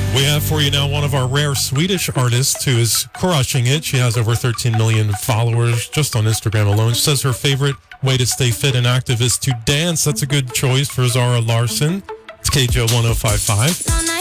We have for you now one of our rare Swedish artists who is crushing it. She has over 13 million followers just on Instagram alone. She says her favorite way to stay fit and active is to dance. That's a good choice for Zara Larsson. It's KJO 1055.